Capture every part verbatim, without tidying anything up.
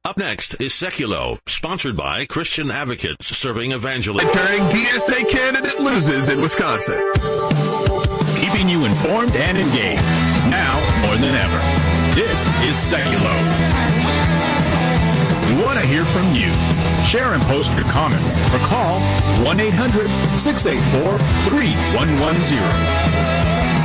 Up next is Seculo, sponsored by Christian Advocates Serving Evangelists. Turning D S A candidate loses in Wisconsin. Keeping you informed and engaged, now more than ever. This is Seculo. We want to hear from you. Share and post your comments or call one eight hundred six eight four three one one zero.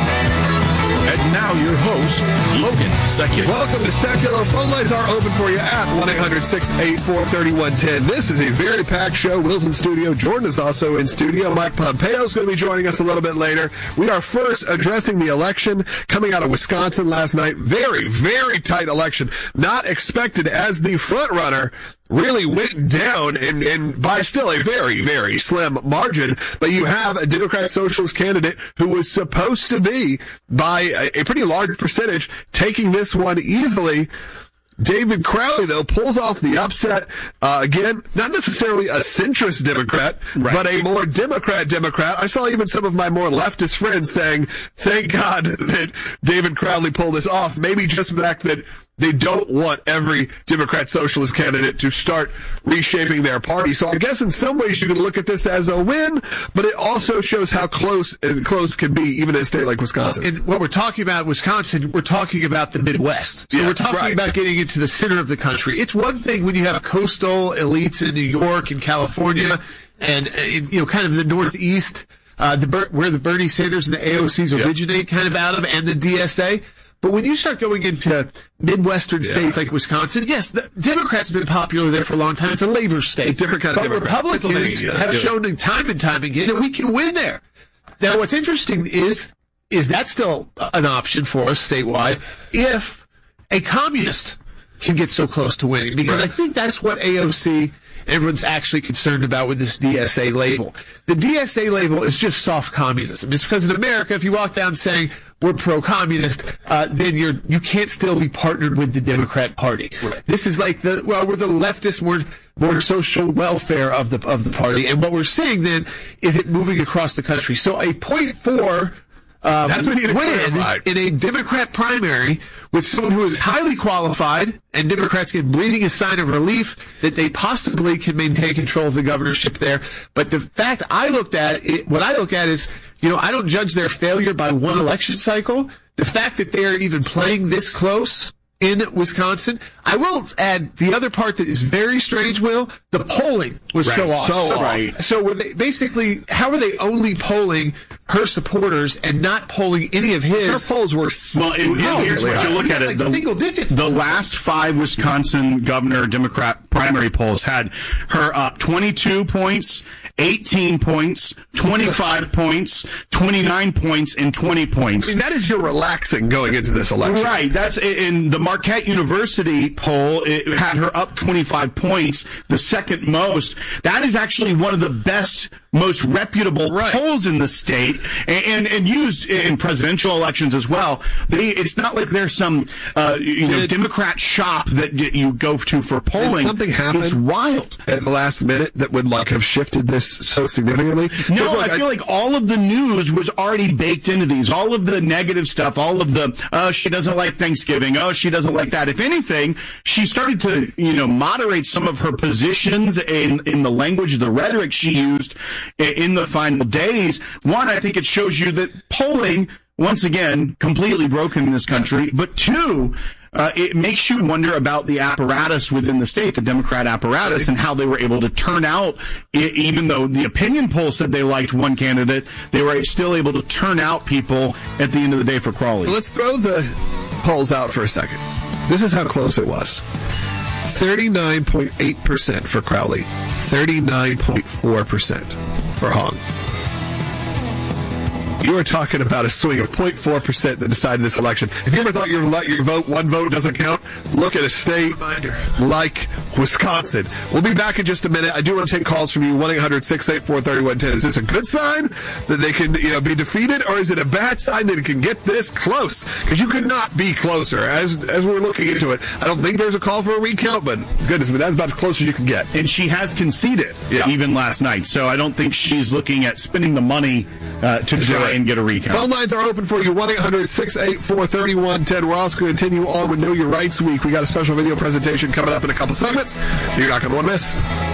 And now your host, Logan Seculo. Welcome to Seculo. Phone lines are open for you at one eight hundred six eight four three one one zero. This is a very packed show. Will's in studio. Jordan is also in studio. Mike Pompeo is going to be joining us a little bit later. We are first addressing the election coming out of Wisconsin last night. Very, very tight election. Not expected as the front runner really went down and, and by still a very, very slim margin. But you have a Democrat Socialist candidate who was supposed to be by a, a pretty large percentage taking this one easily. David Crowley, though, pulls off the upset. Uh, again, not necessarily a centrist Democrat, right, but a more Democrat Democrat. I saw even some of my more leftist friends saying, thank God that David Crowley pulled this off. Maybe just the fact that they don't want every Democrat Socialist candidate to start reshaping their party. So I guess in some ways you can look at this as a win, but it also shows how close and close can be even in a state like Wisconsin. And what we're talking about, Wisconsin, we're talking about the Midwest. So yeah, we're talking right. about getting into the center of the country. It's one thing when you have coastal elites in New York and California and, uh, you know, kind of the Northeast, uh, the where the Bernie Sanders and the A O Cs originate yeah. kind of out of, and the D S A. But when you start going into Midwestern yeah. states like Wisconsin, yes, the Democrats have been popular there for a long time. It's a labor state. A different kind of but Democrat. Republicans yeah. have yeah. shown time and time again that we can win there. Now, what's interesting is, is that still an option for us statewide if a communist can get so close to winning? Because right. I think that's what A O C, everyone's actually concerned about with this D S A label. The D S A label is just soft communism. It's because in America, if you walk down saying we're pro-communist, uh, then you're, you can't still be partnered with the Democrat Party. Right. This is like the, well, we're the leftist, more, more social welfare of the, of the party. And what we're seeing then is it moving across the country. So a point four Um, That's what you win in a Democrat primary with someone who is highly qualified, and Democrats get breathing a sign of relief that they possibly can maintain control of the governorship there. But the fact I looked at, it, what I look at is, you know, I don't judge their failure by one election cycle. The fact that they are even playing this close in Wisconsin. I will add the other part that is very strange, Will. The polling was right. so off. So, so right. off. So were they basically, how are they only polling her supporters and not polling any of his? Her polls were well. It, no, here's what you look at it. Like the, single digits. The last five Wisconsin governor Democrat primary polls had her up twenty-two points, eighteen points, twenty-five points, twenty-nine points, and twenty points. I mean, that is your relaxing going into this election. Right. That's in the Marquette University poll. It had her up twenty-five points, the second most. That is actually one of the best, most reputable right. polls in the state, and, and and used in presidential elections as well. They, it's not like there's some uh, you know Did, Democrat shop that you go to for polling. Did something happened It's wild at the last minute that would like have shifted this so significantly? No, like, I feel I, like all of the news was already baked into these. All of the negative stuff, all of the, oh, she doesn't like Thanksgiving. Oh, she doesn't like that. If anything, she started to, you know, moderate some of her positions in, in the language, the rhetoric she used in the final days. One, I think it shows you that polling, once again, completely broken in this country. But two, Uh, it makes you wonder about the apparatus within the state, the Democrat apparatus, and how they were able to turn out, even though the opinion poll said they liked one candidate, they were still able to turn out people at the end of the day for Crowley. Let's throw the polls out for a second. This is how close it was. thirty-nine point eight percent for Crowley, thirty-nine point four percent for Hong. You are talking about a swing of zero point four percent that decided this election. If you ever thought your your vote, one vote doesn't count, look at a state like Wisconsin. We'll be back in just a minute. I do want to take calls from you, one eight hundred six eight four three one one zero. Is this a good sign that they can, you know, be defeated, or is it a bad sign that it can get this close? Because you could not be closer. As as we're looking into it, I don't think there's a call for a recount, but goodness, but that's about as close as you can get. And she has conceded, yeah. even last night. So I don't think she's looking at spending the money uh, to do it. and get a recount. Phone lines are open for you, one eight hundred six eight four three one one zero. We're also going to continue on with Know Your Rights Week. We got a special video presentation coming up in a couple segments that you're not going to want to miss.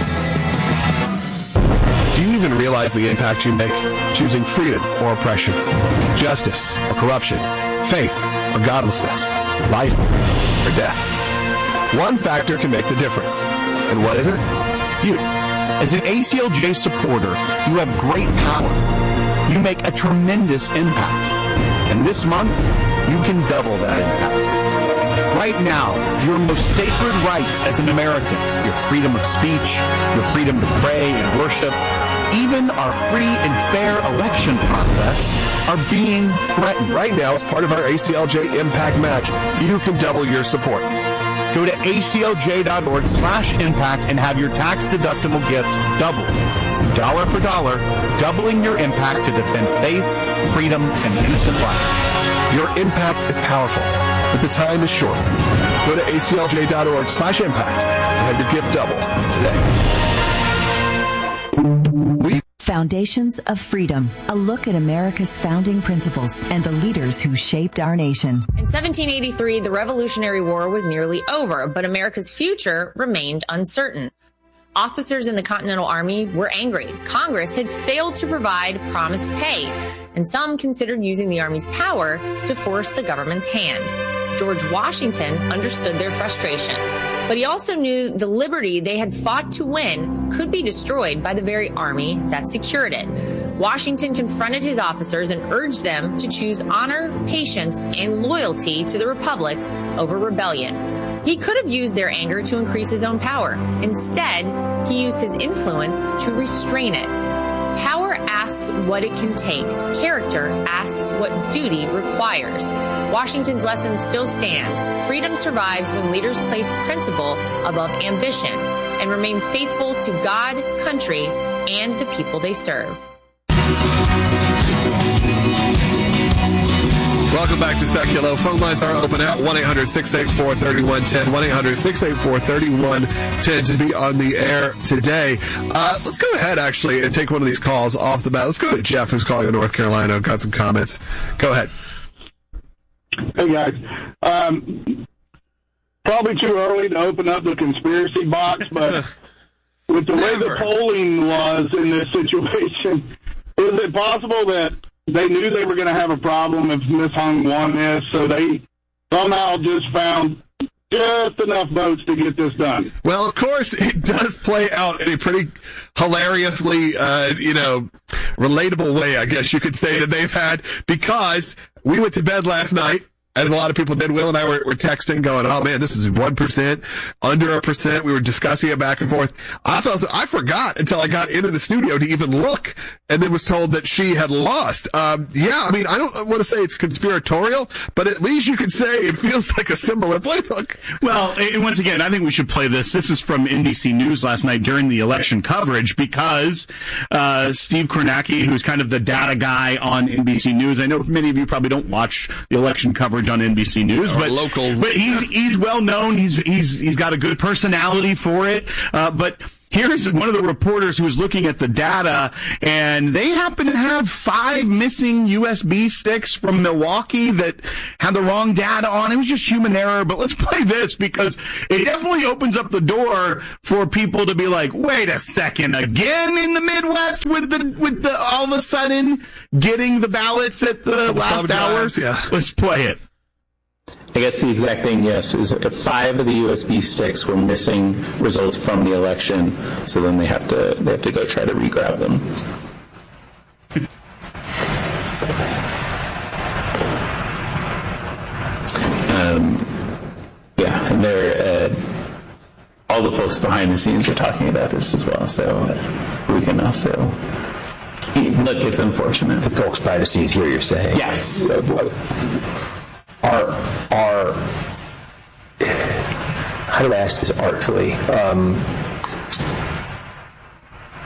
Do you even realize the impact you make? Choosing freedom or oppression, justice or corruption, faith or godlessness, life or death. One factor can make the difference. And what is it? You. As an A C L J supporter, you have great power. You make a tremendous impact. And this month, you can double that impact. Right now, your most sacred rights as an American, your freedom of speech, your freedom to pray and worship, even our free and fair election process are being threatened. Right now, as part of our A C L J Impact Match, you can double your support. Go to A C L J dot org slash impact and have your tax-deductible gift doubled. Dollar for dollar, doubling your impact to defend faith, freedom, and innocent life. Your impact is powerful, but the time is short. Go to A C L J dot org slash impact and have your gift double today. We Foundations of Freedom, a look at America's founding principles and the leaders who shaped our nation. In seventeen eighty-three, the Revolutionary War was nearly over, but America's future remained uncertain. Officers in the Continental Army were angry. Congress had failed to provide promised pay, and some considered using the Army's power to force the government's hand. George Washington understood their frustration, but he also knew the liberty they had fought to win could be destroyed by the very army that secured it. Washington confronted his officers and urged them to choose honor, patience, and loyalty to the Republic over rebellion. He could have used their anger to increase his own power. Instead, he used his influence to restrain it. Power asks what it can take. Character asks what duty requires. Washington's lesson still stands. Freedom survives when leaders place principle above ambition and remain faithful to God, country, and the people they serve. Welcome back to Seculo. Phone lines are open at one eight hundred six eight four three one one zero, one eight hundred six eight four three one one zero to be on the air today. Uh, let's go ahead, actually, and take one of these calls off the bat. Let's go to Jeff, who's calling in North Carolina. Got some comments. Go ahead. Hey, guys. Um, probably too early to open up the conspiracy box, but with the way the polling was in this situation, is it possible that they knew they were going to have a problem if Miss Hung won this, so they somehow just found just enough votes to get this done? Well, of course, it does play out in a pretty hilariously, uh, you know, relatable way, I guess you could say, that they've had, because we went to bed last night, as a lot of people did. Will and I were, were texting going, oh man, this is one percent, under a percent. We were discussing it back and forth. I felt, I forgot until I got into the studio to even look, and then was told that she had lost. Um, yeah, I mean, I don't want to say it's conspiratorial, but at least you could say it feels like a similar playbook. Well, and once again, I think we should play this. This is from N B C News last night during the election coverage, because uh, Steve Kornacki, who's kind of the data guy on N B C News, I know many of you probably don't watch the election coverage on N B C News, Or but local. but he's he's well known. He's he's he's got a good personality for it. Uh, but here's one of the reporters who was looking at the data, and they happen to have five missing U S B sticks from Milwaukee that had the wrong data on. It was just human error. But let's play this, because it definitely opens up the door for people to be like, wait a second, again in the Midwest with the with the all of a sudden getting the ballots at the last hours. Yeah. Let's play it. I guess the exact thing, yes, is five of the U S B sticks were missing results from the election, so then they have to they have to go try to re-grab them. um, yeah, and they're uh, all the folks behind the scenes are talking about this as well, so uh, we can also look. It's unfortunate. The folks behind the scenes here, you're saying? Yes. Are, are, how do I ask this artfully? Um,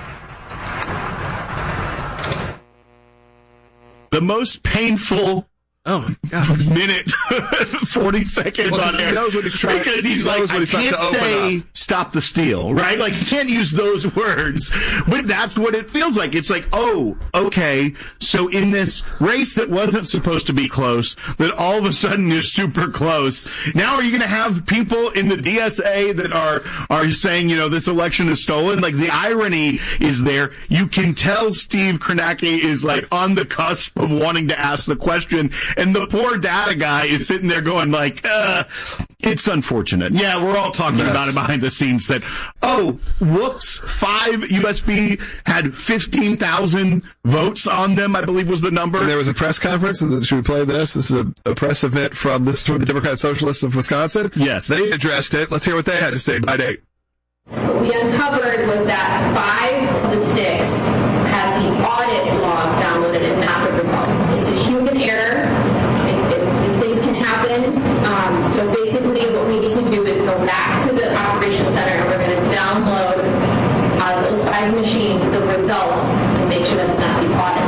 the most painful Oh, God. minute, forty seconds Well, on he air. knows what he's trying- because he's he like, knows what I he's about can't to open say up. stop the steal, right? Like, you can't use those words, but that's what it feels like. It's like, oh, okay, so in this race that wasn't supposed to be close, that all of a sudden is super close, now are you going to have people in the D S A that are, are saying, you know, this election is stolen? Like, the irony is there. You can tell Steve Kornacki is like on the cusp of wanting to ask the question, and the poor data guy is sitting there going like, uh, it's unfortunate. Yeah, we're all talking Yes. about it behind the scenes that, oh, whoops, five U S B had fifteen thousand votes on them, I believe was the number. And there was a press conference, and should we play this? This is a, a press event from this is from the Democrat Socialists of Wisconsin. Yes. They addressed it. Let's hear what they had to say by date. What we uncovered was that five of the sticks had the audit log downloaded and not the results. It's a human error. It, it, these things can happen. Um, so basically what we need to do is go back to the operations center and we're going to download out of those five machines the results and make sure that it's not the audit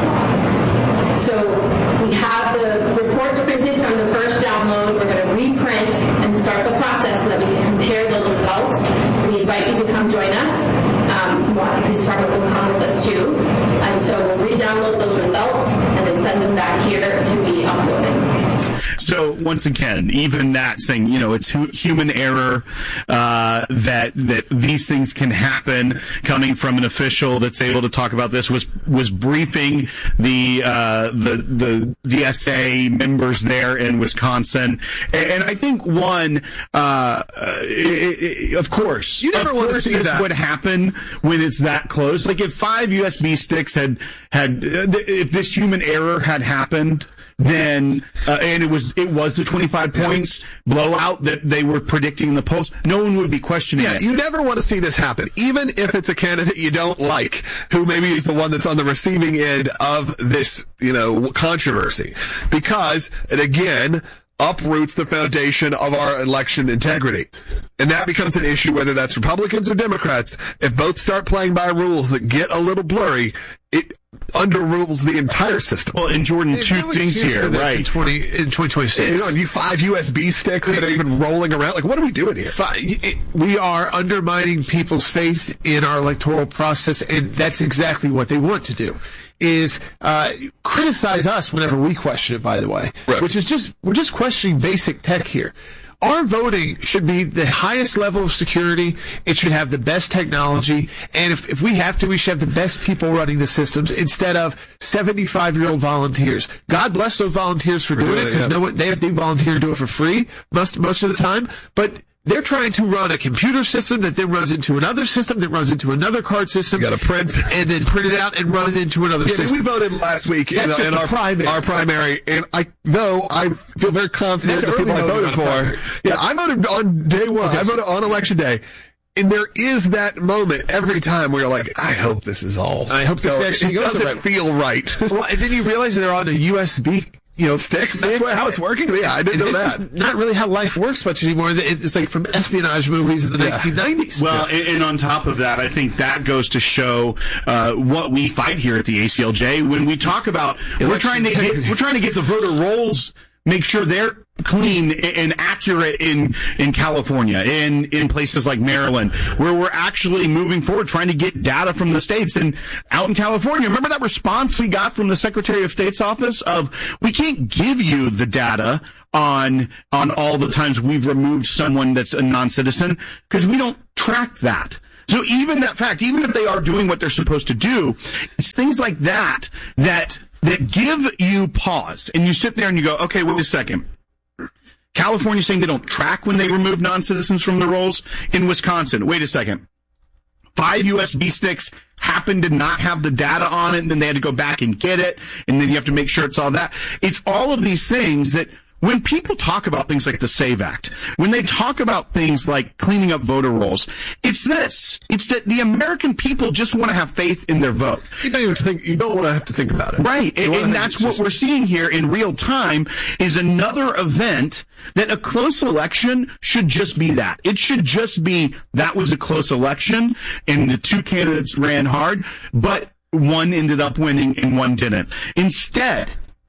log. So we have the reports printed from the first download. We're going to reprint and start the process so that we can compare those results. We invite you to come join us. Um, Milwaukee Police Department will come with us too. And so we'll re-download those results and then send them back here to be uploaded. So once again, even that saying, you know, it's hu- human error, uh, that, that these things can happen, coming from an official that's able to talk about this, was, was briefing the, uh, the, the D S A members there in Wisconsin. And, and I think one, uh, it, it, of course, You never of want to course see this that. would happen when it's that close. Like if five U S B sticks had, had, uh, th- if this human error had happened, then uh, and it was it was the twenty-five points blowout that they were predicting in the polls, no one would be questioning Yeah, it. you never want to see this happen, even if it's a candidate you don't like, who maybe is the one that's on the receiving end of this, you know, controversy, because it again uproots the foundation of our election integrity. And that becomes an issue whether that's Republicans or Democrats. If both start playing by rules that get a little blurry, it underrules the entire system. Well, and Jordan, Hey, two why would things you here, do this right? In, twenty, in twenty twenty-six. You know, you five U S B sticks that are even rolling around. Like, what are we doing here? Fi- We are undermining people's faith in our electoral process, and that's exactly what they want to do. Is uh, criticize us whenever we question it, by the way, Right. which is just we're just questioning basic tech here. Our voting should be the highest level of security. It should have the best technology. And if, if we have to, we should have the best people running the systems instead of seventy-five-year-old volunteers. God bless those volunteers for doing doing it, it, because yeah. no one, they, they volunteer to do it for free most, most of the time. But they're trying to run a computer system that then runs into another system that runs into another card system. You gotta print. And then print it out and run it into another Yeah, system. we voted last week in, That's just in the our primary. our primary, and I though I feel very confident That's the people I early voted voting on a for. primary. Yeah, I voted on day one. Okay, I so- voted on election day. And there is that moment every time where you're like, I hope this is all. I hope this So actually it goes the doesn't right way. feel right. Well, and then you realize they're on a U S B, you know, Sticks? That's what, how it's working? Yeah, I didn't know this that. is not really how life works much anymore. It's like from espionage movies in the Yeah. nineteen nineties. Well, and, and on top of that, I think that goes to show uh, what we fight here at the A C L J when we talk about we're Election trying to get integrity. we're trying to get the voter rolls, make sure they're clean and accurate in in California, in in places like Maryland, where we're actually moving forward, trying to get data from the states. And out in California, remember that response we got from the Secretary of State's office of, we can't give you the data on on all the times we've removed someone that's a non-citizen because we don't track that. So even that fact, even if they are doing what they're supposed to do, it's things like that that that give you pause, and you sit there and you go, okay, wait a second. California saying they don't track when they remove non-citizens from the rolls. In Wisconsin, wait a second. Five U S B sticks happen to not have the data on it, and then they had to go back and get it, and then you have to make sure it's all that. It's all of these things that when people talk about things like the SAVE Act, when they talk about things like cleaning up voter rolls, it's this. It's that the American people just want to have faith in their vote. You don't even think, you don't want to have to think about it. Right. You And, wanna and think that's it's what just- we're seeing here in real time is another event that a close election should just be that. It should just be that was a close election and the two candidates ran hard, but one ended up winning and one didn't. Instead,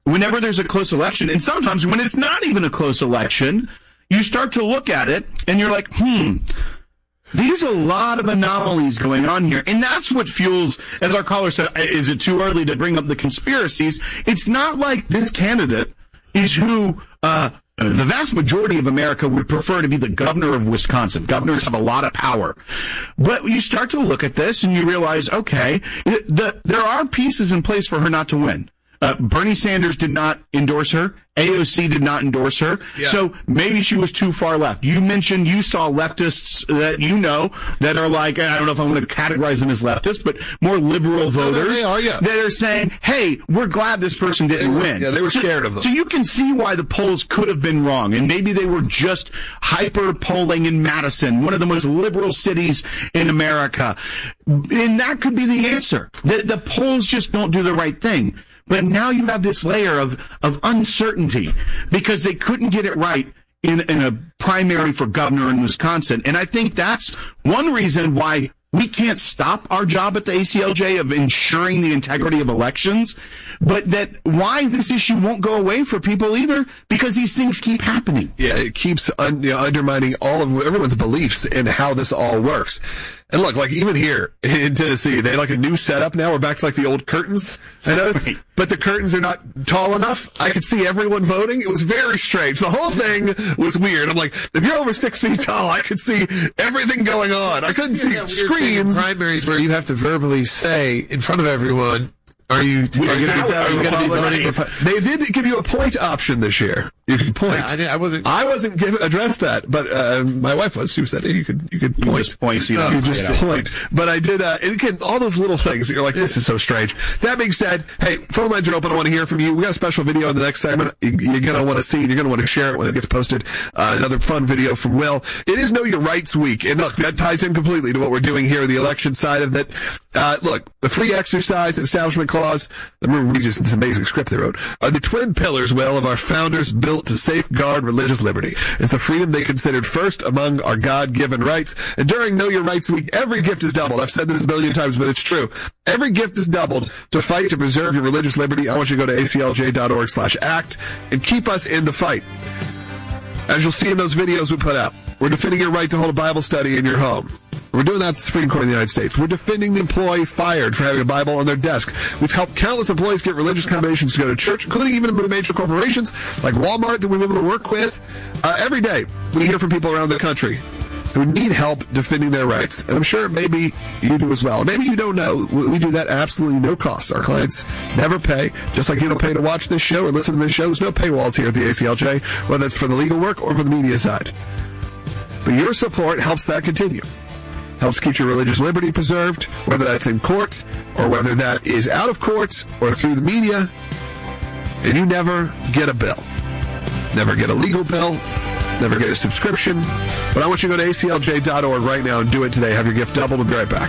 whenever there's a close election, and sometimes when it's not even a close election, you start to look at it and you're like, hmm, there's a lot of anomalies going on here. And that's what fuels, as our caller said, is it too early to bring up the conspiracies? It's not like this candidate is who uh, the vast majority of America would prefer to be the governor of Wisconsin. Governors have a lot of power. But you start to look at this and you realize, okay, the, there are pieces in place for her not to win. Uh, Bernie Sanders did not endorse her. A O C did not endorse her. Yeah. So maybe she was too far left. You mentioned you saw leftists that you know that are like, I don't know if I want to categorize them as leftists, but more liberal voters no, they are, yeah. that are saying, hey, we're glad this person didn't were, win. Yeah, they were so, scared of them. So you can see why the polls could have been wrong. And maybe they were just hyper polling in Madison, one of the most liberal cities in America. And that could be the answer. The, the polls just don't do the right thing. But now you have this layer of, of uncertainty because they couldn't get it right in, in a primary for governor in Wisconsin. And I think that's one reason why we can't stop our job at the A C L J of ensuring the integrity of elections, but that why this issue won't go away for people either, because these things keep happening. Yeah, it keeps un, you know, undermining all of everyone's beliefs in how this all works. And look, like even here in Tennessee, they have like a new setup now. We're back to like the old curtains, I noticed, right. But the curtains are not tall enough. I could see everyone voting. It was very strange. The whole thing was weird. I'm like, if you're over six feet tall, I could see everything going on. I couldn't see screens. Primaries where you have to verbally say in front of everyone, Are you, are you going to be voting? They did give you a point option this year. You could point. Yeah, I, didn't, I wasn't. I wasn't give, addressed that, but uh, my wife was. She said hey, you could you could point. You just point. So you you don't just point. But I did. Uh, and again, all those little things. You're like, this is so strange. That being said, hey, phone lines are open. I want to hear from you. We got a special video in the next segment. You, you're going to want to see. You're going to want to share it when it gets posted. Uh, another fun video from Will. It is Know Your Rights Week, and look, that ties in completely to what we're doing here, the election side of it. Uh, look, the free exercise, Establishment Clause. I'm going to read just this amazing script they wrote. Are the twin pillars, Will, of our founders built to safeguard religious liberty. It's the freedom they considered first among our God-given rights. And during Know Your Rights Week, every gift is doubled. I've said this a billion times, but it's true. Every gift is doubled to fight to preserve your religious liberty. I want you to go to A C L J dot org slash act and keep us in the fight. As you'll see in those videos we put out, we're defending your right to hold a Bible study in your home. We're doing that at the Supreme Court of the United States. We're defending the employee fired for having a Bible on their desk. We've helped countless employees get religious accommodations to go to church, including even major corporations like Walmart that we've been able to work with. Uh, every day, we hear from people around the country who need help defending their rights. And I'm sure maybe you do as well. Maybe you don't know. We do that at absolutely no cost. Our clients never pay. Just like you don't pay to watch this show or listen to this show, there's no paywalls here at the A C L J, whether it's for the legal work or for the media side. But your support helps that continue. Helps keep your religious liberty preserved, whether that's in court or whether that is out of court or through the media. And you never get a bill. Never get a legal bill. Never get a subscription. But I want you to go to A C L J dot org right now and do it today. Have your gift doubled. We'll be right back.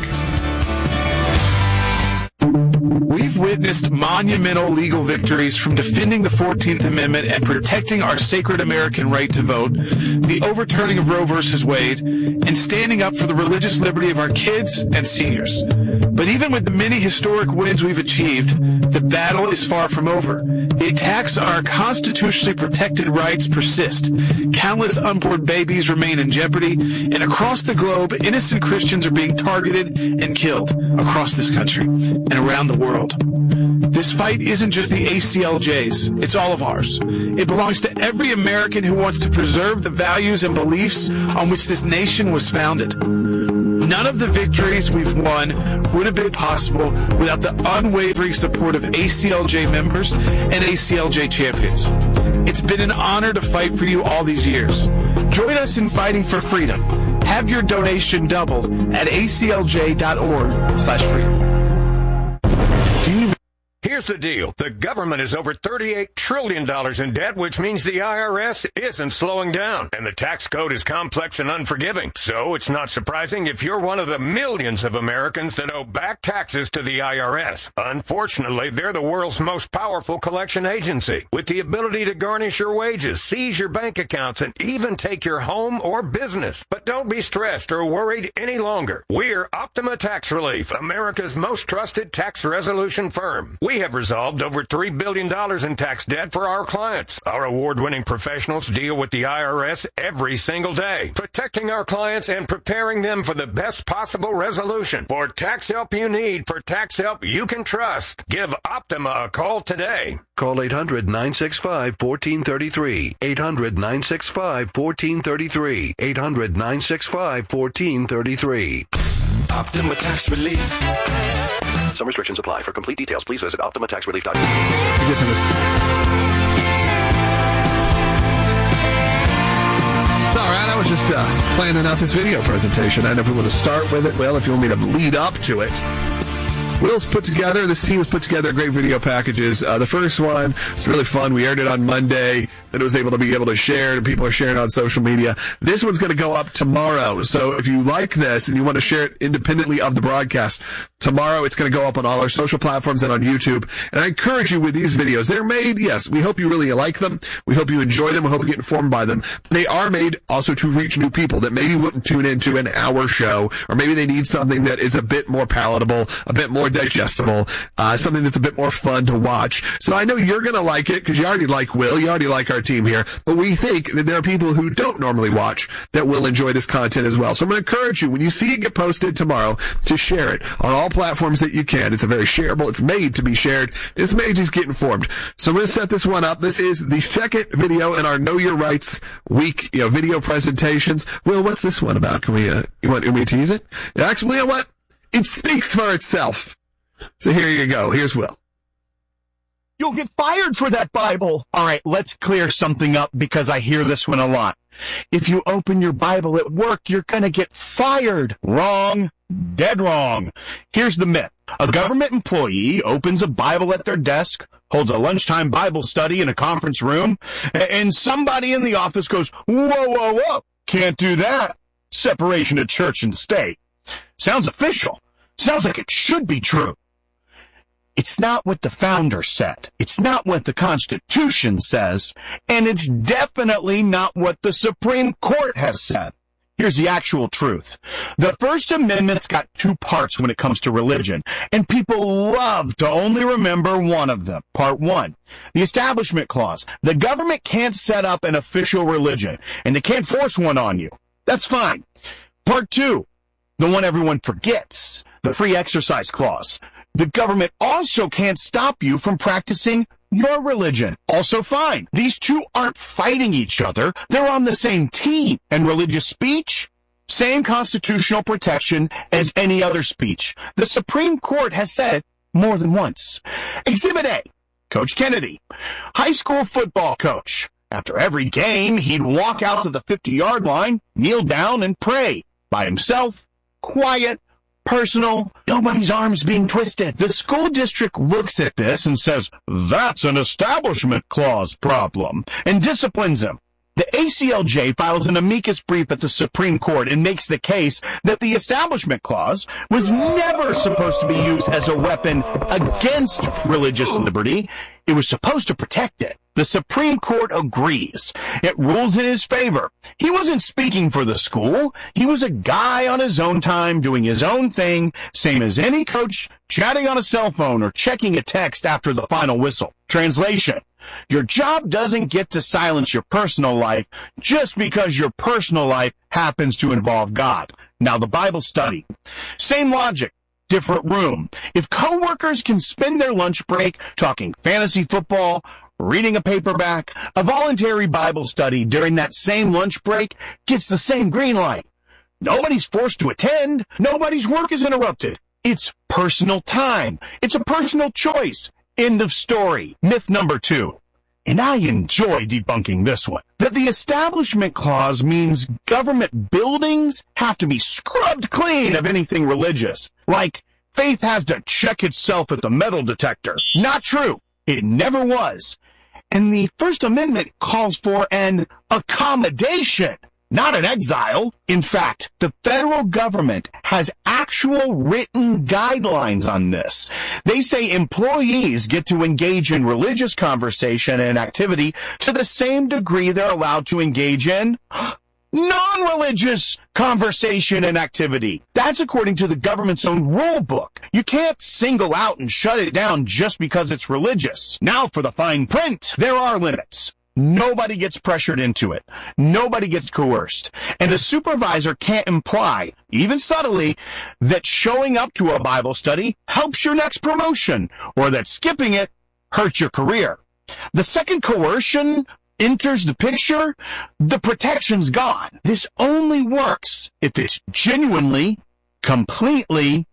We've witnessed monumental legal victories from defending the fourteenth Amendment and protecting our sacred American right to vote, the overturning of Roe versus Wade, and standing up for the religious liberty of our kids and seniors. But even with the many historic wins we've achieved, the battle is far from over. The attacks on our constitutionally protected rights persist. Countless unborn babies remain in jeopardy, and across the globe, innocent Christians are being targeted and killed across this country and around the world. This fight isn't just the A C L J's, it's all of ours. It belongs to every American who wants to preserve the values and beliefs on which this nation was founded. None of the victories we've won would have been possible without the unwavering support of A C L J members and A C L J champions. It's been an honor to fight for you all these years. Join us in fighting for freedom. Have your donation doubled at A C L J dot org slash freedom. Here's the deal. The government is over thirty-eight trillion dollars in debt, which means the I R S isn't slowing down. And the tax code is complex and unforgiving. So it's not surprising if you're one of the millions of Americans that owe back taxes to the I R S. Unfortunately, they're the world's most powerful collection agency, with the ability to garnish your wages, seize your bank accounts, and even take your home or business. But don't be stressed or worried any longer. We're Optima Tax Relief, America's most trusted tax resolution firm. We we have resolved over three billion dollars in tax debt for our clients. Our award-winning professionals deal with the I R S every single day, protecting our clients and preparing them for the best possible resolution. For tax help you need, for tax help you can trust, give Optima a call today. Call eight hundred, nine six five, one four three three. eight hundred, nine six five, one four three three. eight hundred, nine six five, one four three three. Optima Tax Relief. Some restrictions apply. For complete details, please visit optima tax relief dot com. We get to this. It's all right. I was just uh, planning out this video presentation. I don't know if we want to start with it. Well, if you want me to lead up to it. Will's put together, this team has put together great video packages. Uh, the first one was really fun. We aired it on Monday. Then it was able to be able to share it, and people are sharing it on social media. This one's going to go up tomorrow. So if you like this and you want to share it independently of the broadcast, tomorrow it's going to go up on all our social platforms and on YouTube. And I encourage you with these videos. They're made, yes, we hope you really like them. We hope you enjoy them. We hope you get informed by them. They are made also to reach new people that maybe wouldn't tune into an hour show, or maybe they need something that is a bit more palatable, a bit more digestible, uh, something that's a bit more fun to watch. So I know you're going to like it because you already like Will, you already like our team here, but we think that there are people who don't normally watch that will enjoy this content as well. So I'm going to encourage you, when you see it get posted tomorrow, to share it on all platforms that you can. It's a very shareable, it's made to be shared, it's made to get informed. So I'm going to set this one up. This is the second video in our Know Your Rights week, you know, video presentations. Will, what's this one about? Can we, uh, you want, you want me to tease it? Actually, you know what? It speaks for itself. So here you go. Here's Will. You'll get fired for that Bible. All right, let's clear something up because I hear this one a lot. If you open your Bible at work, you're going to get fired. Wrong. Dead wrong. Here's the myth. A government employee opens a Bible at their desk, holds a lunchtime Bible study in a conference room, and somebody in the office goes, whoa, whoa, whoa, can't do that. Separation of church and state. Sounds official. Sounds like it should be true. It's not what the founder said. It's not what the Constitution says. And it's definitely not what the Supreme Court has said. Here's the actual truth. The First Amendment's got two parts when it comes to religion, and people love to only remember one of them. Part one, the Establishment Clause. The government can't set up an official religion, and they can't force one on you. That's fine. Part two, the one everyone forgets, the Free Exercise Clause. The government also can't stop you from practicing your religion. Also fine. These two aren't fighting each other. They're on the same team. And religious speech? Same constitutional protection as any other speech. The Supreme Court has said it more than once. Exhibit A, Coach Kennedy, high school football coach. After every game, he'd walk out to the fifty-yard line, kneel down, and pray by himself, quiet, personal, nobody's arms being twisted. The school district looks at this and says, that's an Establishment Clause problem, and disciplines him. The A C L J files an amicus brief at the Supreme Court and makes the case that the Establishment Clause was never supposed to be used as a weapon against religious liberty. It was supposed to protect it. The Supreme Court agrees. It rules in his favor. He wasn't speaking for the school. He was a guy on his own time doing his own thing, same as any coach chatting on a cell phone or checking a text after the final whistle. Translation. Your job doesn't get to silence your personal life just because your personal life happens to involve God. Now the Bible study. Same logic. Different room. If coworkers can spend their lunch break talking fantasy football, reading a paperback, a voluntary Bible study during that same lunch break gets the same green light. Nobody's forced to attend. Nobody's work is interrupted. It's personal time. It's a personal choice. End of story. Myth number two. And I enjoy debunking this one. That the Establishment Clause means government buildings have to be scrubbed clean of anything religious. Like, faith has to check itself at the metal detector. Not true. It never was. And the First Amendment calls for an accommodation, not an exile. In fact, the federal government has actual written guidelines on this. They say employees get to engage in religious conversation and activity to the same degree they're allowed to engage in non-religious conversation and activity. That's according to the government's own rule book. You can't single out and shut it down just because it's religious. Now for the fine print. There are limits. Nobody gets pressured into it. Nobody gets coerced. And a supervisor can't imply, even subtly, that showing up to a Bible study helps your next promotion, or that skipping it hurts your career. The second coercion enters the picture, the protection's gone. This only works if it's genuinely, completely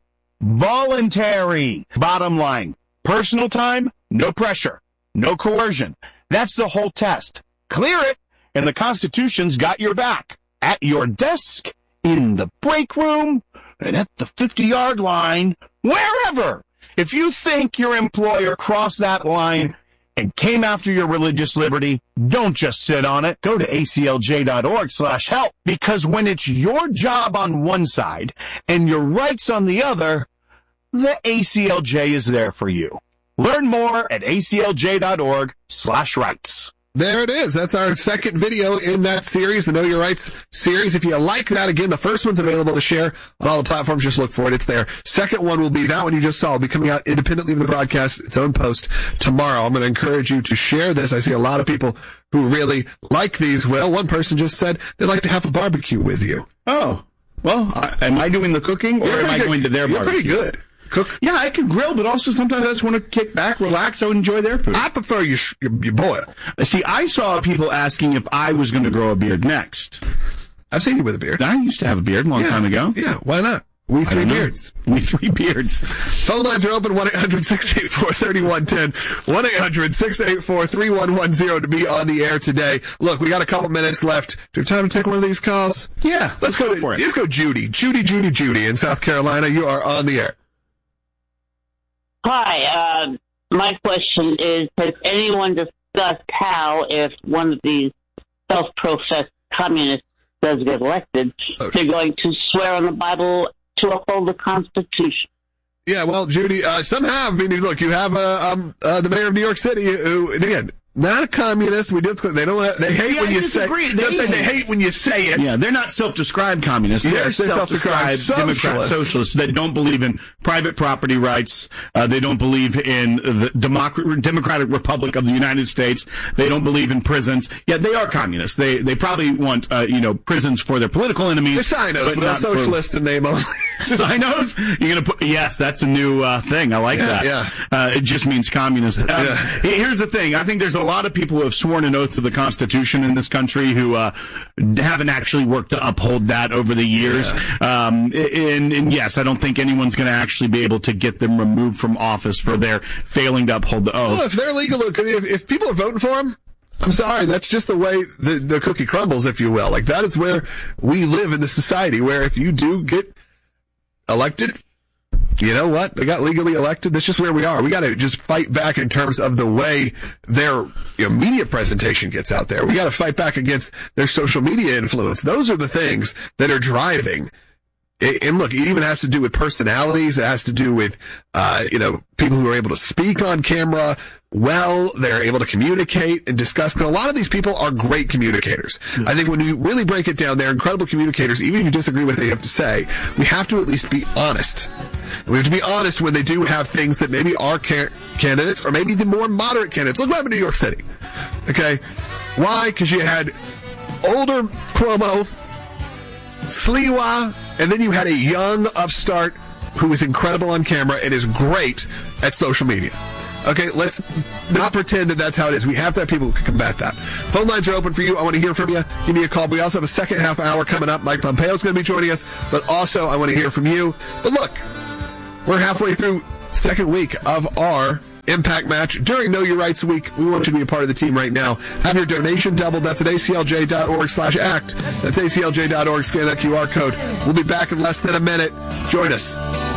voluntary. Bottom line, personal time, no pressure, no coercion. That's the whole test. Clear it, and the Constitution's got your back. At your desk, in the break room, and at the fifty-yard line, wherever. If you think your employer crossed that line and came after your religious liberty, don't just sit on it. Go to A C L J dot org slash help. Because when it's your job on one side and your rights on the other, the A C L J is there for you. Learn more at A C L J dot org slash rights. There it is. That's our second video in that series, the Know Your Rights series. If you like that, again, the first one's available to share on all the platforms. Just look for it. It's there. Second one will be that one you just saw. Will be coming out independently of the broadcast, its own post tomorrow. I'm going to encourage you to share this. I see a lot of people who really like these. Well, one person just said they'd like to have a barbecue with you. Oh, well, uh, am I doing the cooking or am I good. going to their You're barbecue? pretty good. Cook. Yeah, I can grill, but also sometimes I just want to kick back, relax, and enjoy their food. I prefer you, sh- you, you boil. See, I saw people asking if I was going to grow a beard next. I've seen you with a beard. I used to have a beard a long yeah. time ago. Yeah, why not? We three beards. We three beards. Phone lines are open, one eight hundred six eight four three one one zero, one eight hundred six eight four three one one zero to be on the air today. Look, we got a couple minutes left. Do we have time to take one of these calls? Yeah, let's, let's go, go to, for it. Let's go Judy. Judy, Judy, Judy in South Carolina. You are on the air. Hi, uh, my question is, has anyone discussed how, if one of these self-professed communists does get elected, okay. they're going to swear on the Bible to uphold the Constitution? Yeah, well, Judy, uh, some have. I mean, look, you have uh, um, uh, the mayor of New York City, who, and again, not a communist. We do. They don't. They hate See, when I you disagree. say. They, They, say they hate when you say it. Yeah, they're not self-described communists. Yes, they're, they're self-described, self-described Democrat socialists. socialists that don't believe in private property rights. Uh, they don't believe in the Democ- Democratic Republic of the United States. They don't believe in prisons. Yeah, they are communists. They they probably want uh, you know prisons for their political enemies. The Sinos, but but not socialist in name only. Sinos? You're gonna put? Yes, that's a new uh, thing. I like Yeah, that. yeah. Uh, it just means communist. Um, Yeah. Here's the thing. I think there's a lot of people who have sworn an oath to the Constitution in this country who uh, haven't actually worked to uphold that over the years. Yeah. Um, and, and yes, I don't think anyone's going to actually be able to get them removed from office for their failing to uphold the oath. Well, if they're legal, if, if people are voting for them, I'm sorry, that's just the way the, the cookie crumbles, if you will. Like, that is where we live in the society, where if you do get elected, you know what? They got legally elected. That's just where we are. We got to just fight back in terms of the way their you know, media presentation gets out there. We got to fight back against their social media influence. Those are the things that are driving. And look, it even has to do with personalities. It has to do with, uh, you know, people who are able to speak on camera well. They're able to communicate and discuss. Because a lot of these people are great communicators. Mm-hmm. I think when you really break it down, they're incredible communicators. Even if you disagree with what they have to say, we have to at least be honest. We have to be honest when they do have things that maybe are ca- candidates or maybe the more moderate candidates. Look what happened in New York City. Okay? Why? Because you had older Cuomo, Sliwa, and then you had a young upstart who is incredible on camera and is great at social media. Okay, let's not pretend that that's how it is. We have to have people who can combat that. Phone lines are open for you. I want to hear from you. Give me a call. We also have a second half hour coming up. Mike Pompeo is going to be joining us, but also I want to hear from you. But look, we're halfway through second week of our Impact Match. During Know Your Rights Week, we want you to be a part of the team right now. Have your donation doubled. That's at A C L J dot org slash act. That's A C L J dot org. Scan that Q R code. We'll be back in less than a minute. Join us.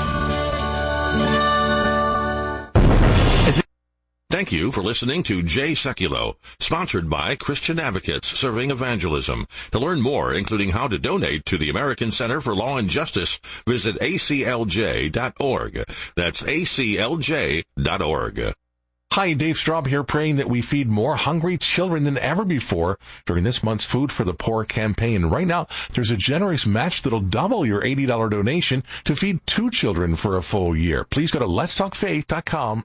Thank you for listening to Jay Sekulow, sponsored by Christian Advocates Serving Evangelism. To learn more, including how to donate to the American Center for Law and Justice, visit A C L J dot org. That's A C L J dot org. Hi, Dave Straub here, praying that we feed more hungry children than ever before during this month's Food for the Poor campaign. Right now, there's a generous match that'll double your eighty dollars donation to feed two children for a full year. Please go to lets talk faith dot com.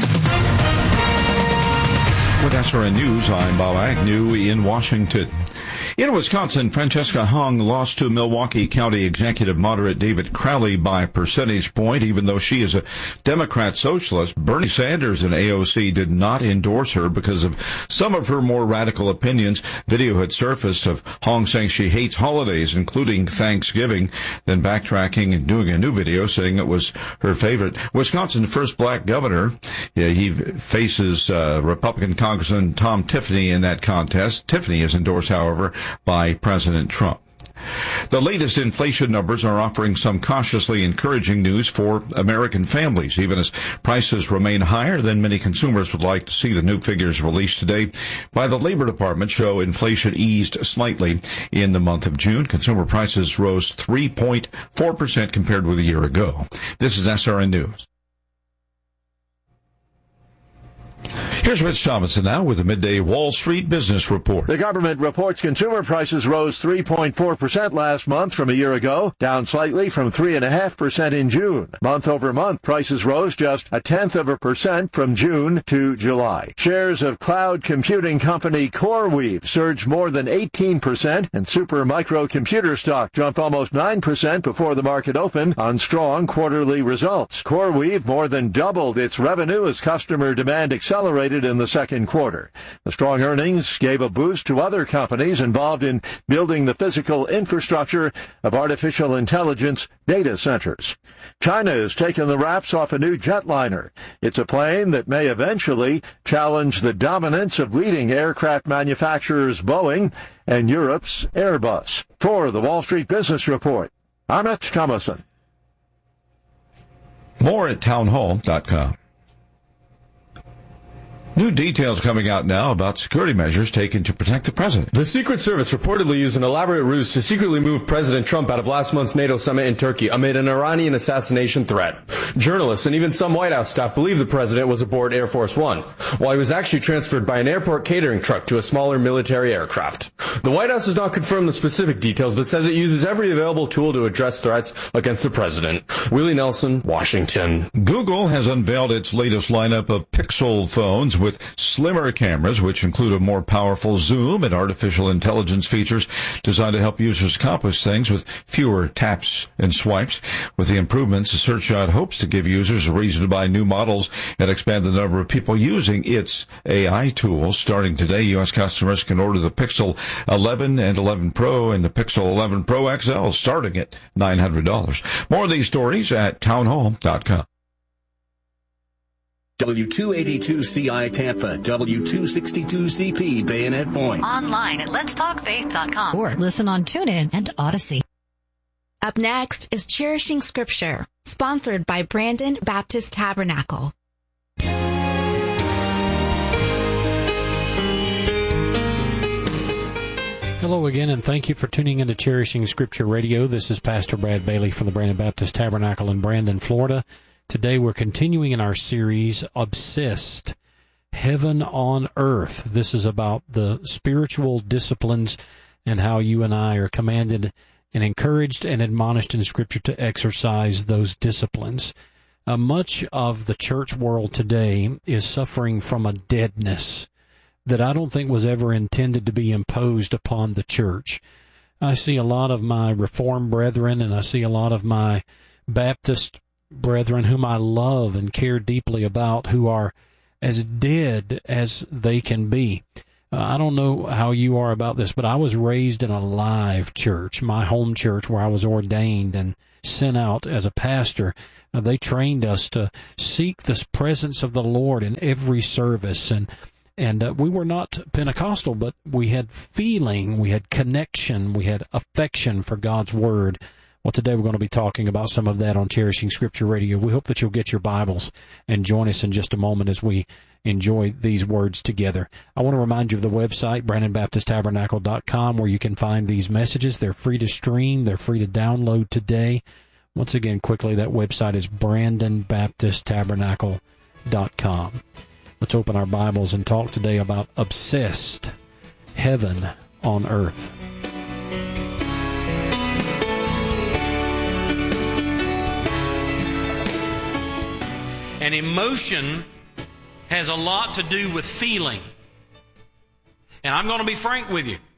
With S R N News, I'm Bob Agnew in Washington. In Wisconsin, Francesca Hung lost to Milwaukee County Executive Moderate David Crowley by a percentage point. Even though she is a Democrat socialist, Bernie Sanders and A O C did not endorse her because of some of her more radical opinions. Video had surfaced of Hung saying she hates holidays, including Thanksgiving, then backtracking and doing a new video saying it was her favorite. Wisconsin's first black governor, yeah, he faces uh, Republican Congressman Tom Tiffany in that contest. Tiffany is endorsed, however, by President Trump. The latest inflation numbers are offering some cautiously encouraging news for American families, even as prices remain higher than many consumers would like to see. The new figures released today by the Labor Department show inflation eased slightly in the month of June. Consumer prices rose three point four percent compared with a year ago. This is S R N News. Here's Rich Thomason now with the midday Wall Street Business Report. The government reports consumer prices rose three point four percent last month from a year ago, down slightly from three point five percent in June. Month over month, prices rose just a tenth of a percent from June to July. Shares of cloud computing company CoreWeave surged more than eighteen percent, and Super Micro computer stock jumped almost nine percent before the market opened on strong quarterly results. CoreWeave more than doubled its revenue as customer demand accelerated in the second quarter. The strong earnings gave a boost to other companies involved in building the physical infrastructure of artificial intelligence data centers. China has taken the wraps off a new jetliner. It's a plane that may eventually challenge the dominance of leading aircraft manufacturers Boeing and Europe's Airbus. For the Wall Street Business Report, I'm Rich Thomason. More at townhall dot com. New details coming out now about security measures taken to protect the president. The Secret Service reportedly used an elaborate ruse to secretly move President Trump out of last month's NATO summit in Turkey amid an Iranian assassination threat. Journalists and even some White House staff believe the president was aboard Air Force One, while he was actually transferred by an airport catering truck to a smaller military aircraft. The White House has not confirmed the specific details, but says it uses every available tool to address threats against the president. Willie Nelson, Washington. Google has unveiled its latest lineup of Pixel phones with slimmer cameras, which include a more powerful zoom and artificial intelligence features designed to help users accomplish things with fewer taps and swipes. With the improvements, the Search Yacht hopes to give users a reason to buy new models and expand the number of people using its A I tools. Starting today, U S customers can order the Pixel eleven and eleven Pro and the Pixel eleven Pro X L starting at nine hundred dollars. More of these stories at townhall dot com. W two eighty-two C I Tampa, W two sixty-two C P Bayonet Point. Online at lets talk faith dot com or listen on TuneIn and Odyssey. Up next is Cherishing Scripture, sponsored by Brandon Baptist Tabernacle. Hello again, and thank you for tuning into Cherishing Scripture Radio. This is Pastor Brad Bailey from the Brandon Baptist Tabernacle in Brandon, Florida. Today we're continuing in our series, Obsessed, Heaven on Earth. This is about the spiritual disciplines and how you and I are commanded and encouraged and admonished in Scripture to exercise those disciplines. Uh, much of the church world today is suffering from a deadness that I don't think was ever intended to be imposed upon the church. I see a lot of my Reformed brethren, and I see a lot of my Baptist brethren whom I love and care deeply about, who are as dead as they can be. Uh, I don't know how you are about this, but I was raised in a live church, my home church, where I was ordained and sent out as a pastor. Uh, they trained us to seek the presence of the Lord in every service, and and uh, we were not Pentecostal, but we had feeling, we had connection, we had affection for God's Word. Well, today we're going to be talking about some of that on Cherishing Scripture Radio. We hope that you'll get your Bibles and join us in just a moment as we enjoy these words together. I want to remind you of the website, brandon baptist tabernacle dot com, where you can find these messages. They're free to stream. They're free to download today. Once again, quickly, that website is brandon baptist tabernacle dot com. Let's open our Bibles and talk today about obsessed, heaven on earth. And emotion has a lot to do with feeling. And I'm going to be frank with you.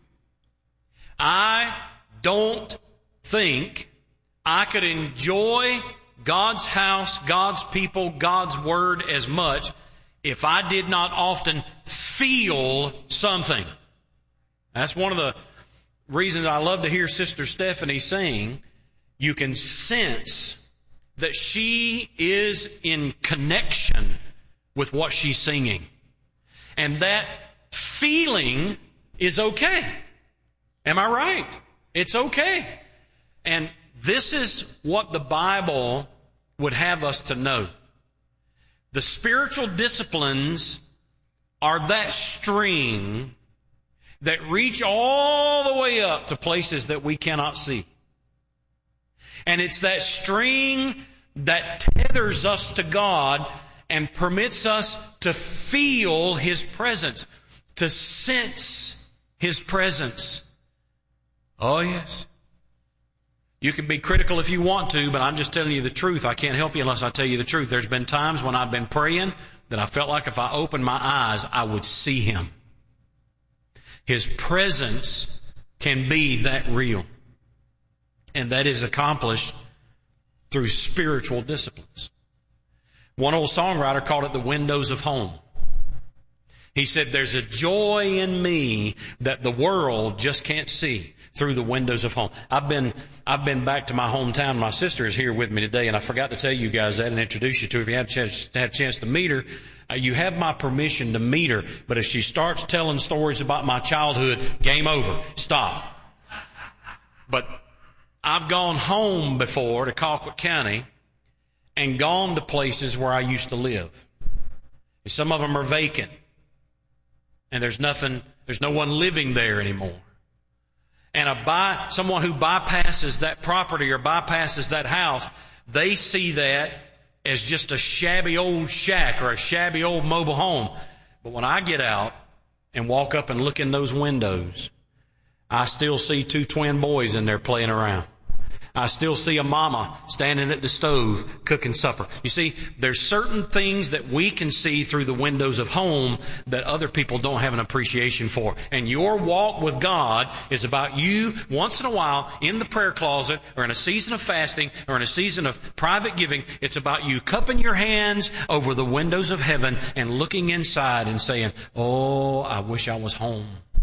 I don't think I could enjoy God's house, God's people, God's word as much if I did not often feel something. That's one of the reasons I love to hear Sister Stephanie sing. You can sense that she is in connection with what she's singing. And that feeling is okay. Am I right? It's okay. And this is what the Bible would have us to know. The spiritual disciplines are that string that reach all the way up to places that we cannot see. And it's that string that tethers us to God and permits us to feel His presence, to sense His presence. Oh, yes. You can be critical if you want to, but I'm just telling you the truth. I can't help you unless I tell you the truth. There's been times when I've been praying that I felt like if I opened my eyes, I would see Him. His presence can be that real. And that is accomplished through spiritual disciplines. One old songwriter called it the windows of home. He said, there's a joy in me that the world just can't see through the windows of home. I've been I've been back to my hometown. My sister is here with me today, and I forgot to tell you guys that and introduce you to her. If you had a chance, had a chance to meet her, uh, you have my permission to meet her. But if she starts telling stories about my childhood, game over. Stop. But I've gone home before to Colquitt County and gone to places where I used to live. And some of them are vacant. And there's nothing, there's no one living there anymore. And a by, someone who bypasses that property or bypasses that house, they see that as just a shabby old shack or a shabby old mobile home. But when I get out and walk up and look in those windows, I still see two twin boys in there playing around. I still see a mama standing at the stove cooking supper. You see, there's certain things that we can see through the windows of home that other people don't have an appreciation for. And your walk with God is about you once in a while in the prayer closet or in a season of fasting or in a season of private giving. It's about you cupping your hands over the windows of heaven and looking inside and saying, oh, I wish I was home.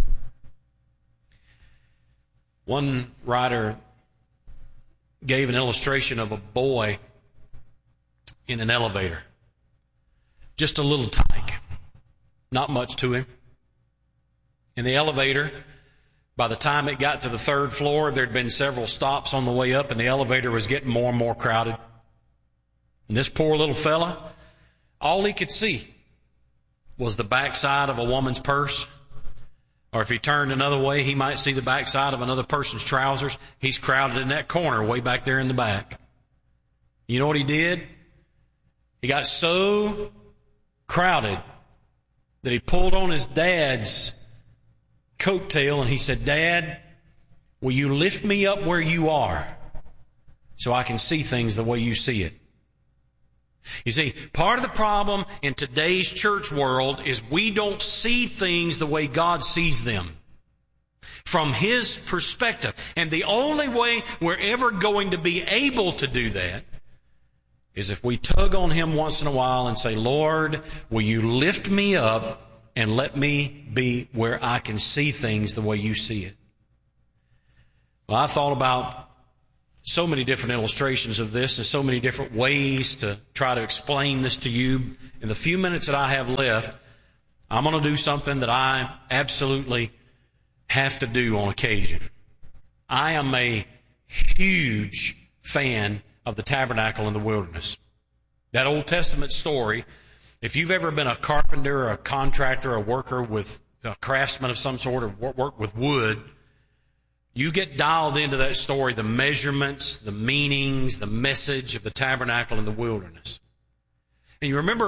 One writer gave an illustration of a boy in an elevator. Just a little tyke. Not much to him. In the elevator, by the time it got to the third floor, there'd been several stops on the way up, and the elevator was getting more and more crowded. And this poor little fella, all he could see was the backside of a woman's purse. Or if he turned another way, he might see the backside of another person's trousers. He's crowded in that corner way back there in the back. You know what he did? He got so crowded that he pulled on his dad's coattail and he said, Dad, will you lift me up where you are so I can see things the way you see it? You see, part of the problem in today's church world is we don't see things the way God sees them from His perspective. And the only way we're ever going to be able to do that is if we tug on Him once in a while and say, Lord, will you lift me up and let me be where I can see things the way you see it? Well, I thought about so many different illustrations of this and so many different ways to try to explain this to you. In the few minutes that I have left, I'm going to do something that I absolutely have to do on occasion. I am a huge fan of the tabernacle in the wilderness. That Old Testament story, if you've ever been a carpenter or a contractor or a worker with a craftsman of some sort or work with wood, you get dialed into that story, the measurements, the meanings, the message of the tabernacle in the wilderness. And you remember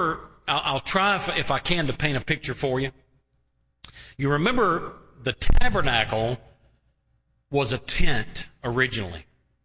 I'll, I'll try if, if I can to paint a picture for you. You remember the tabernacle was a tent originally.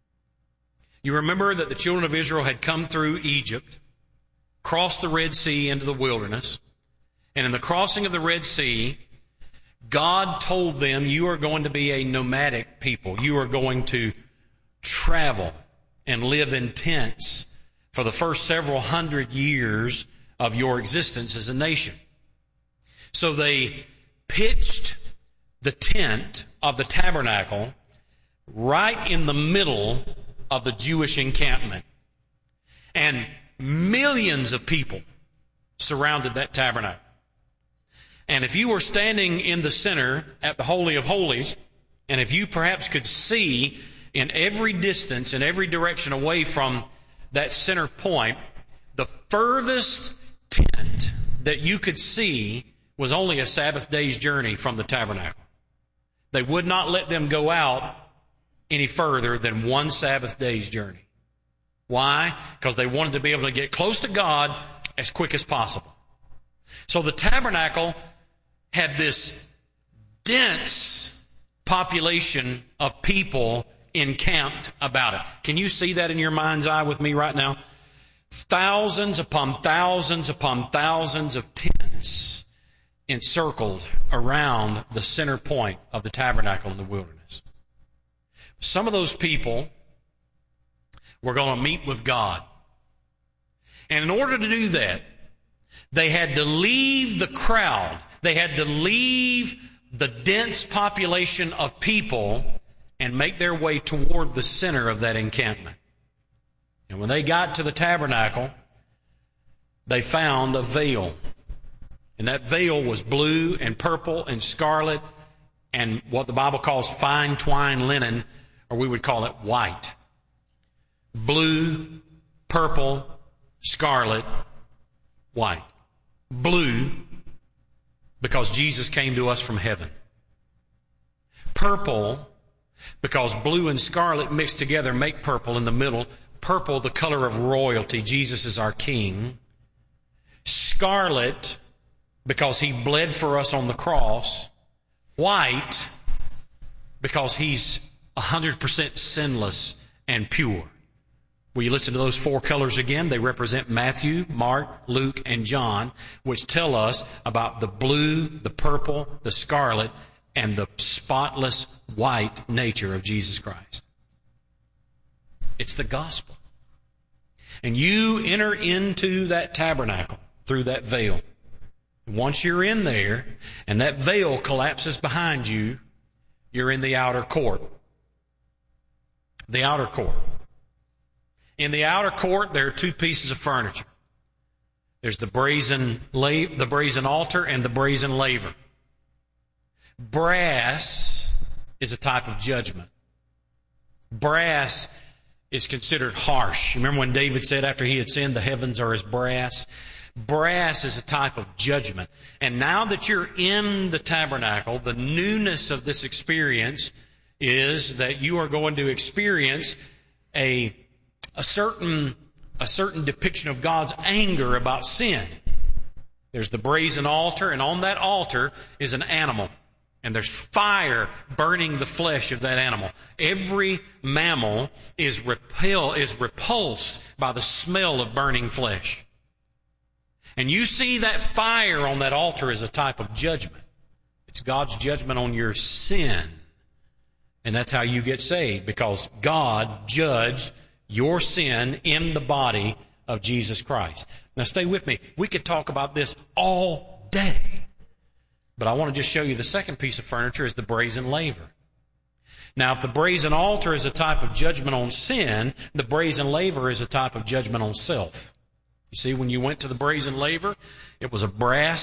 You remember that the children of Israel had come through Egypt, crossed the Red Sea into the wilderness, and in the crossing of the Red Sea, God told them, you are going to be a nomadic people. You are going to travel and live in tents for the first several hundred years of your existence as a nation. So they pitched the tent of the tabernacle right in the middle of the Jewish encampment. And millions of people surrounded that tabernacle. And if you were standing in the center at the Holy of Holies, and if you perhaps could see in every distance, in every direction away from that center point, the furthest tent that you could see was only a Sabbath day's journey from the tabernacle. They would not let them go out any further than one Sabbath day's journey. Why? Because they wanted to be able to get close to God as quick as possible. So the tabernacle had this dense population of people encamped about it. Can you see that in your mind's eye with me right now? Thousands upon thousands upon thousands of tents encircled around the center point of the tabernacle in the wilderness. Some of those people were going to meet with God. And in order to do that, they had to leave the crowd. They had to leave the dense population of people and make their way toward the center of that encampment. And when they got to the tabernacle, they found a veil. And that veil was blue and purple and scarlet and what the Bible calls fine twine linen, or we would call it white. Blue, purple, scarlet, white. Blue, because Jesus came to us from heaven. Purple, because blue and scarlet mixed together make purple in the middle. Purple, the color of royalty. Jesus is our King. Scarlet, because He bled for us on the cross. White, because He's one hundred percent sinless and pure. Will you listen to those four colors again? They represent Matthew, Mark, Luke, and John, which tell us about the blue, the purple, the scarlet, and the spotless white nature of Jesus Christ. It's the gospel. And you enter into that tabernacle through that veil. Once you're in there and that veil collapses behind you, you're in the outer court. The outer court. In the outer court, there are two pieces of furniture. There's the brazen la- the brazen altar and the brazen laver. Brass is a type of judgment. Brass is considered harsh. Remember when David said after he had sinned, the heavens are as brass? Brass is a type of judgment. And now that you're in the tabernacle, the newness of this experience is that you are going to experience a, a certain, a certain depiction of God's anger about sin. There's the brazen altar, and on that altar is an animal. And there's fire burning the flesh of that animal. Every mammal is repel, is repulsed by the smell of burning flesh. And you see that fire on that altar as a type of judgment. It's God's judgment on your sin. And that's how you get saved, because God judged your sin in the body of Jesus Christ. Now stay with me. We could talk about this all day. But I want to just show you the second piece of furniture is the brazen laver. Now, if the brazen altar is a type of judgment on sin, the brazen laver is a type of judgment on self. You see, when you went to the brazen laver, it was a brass